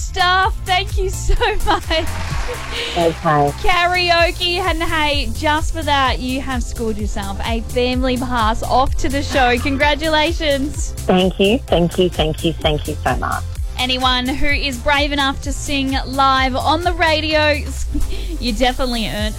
stuff. Thank you so much. Okay. Karaoke, and hey, just for that, you have scored yourself a family pass off to the show. Congratulations. Thank you so much. Anyone who is brave enough to sing live on the radio, you definitely earned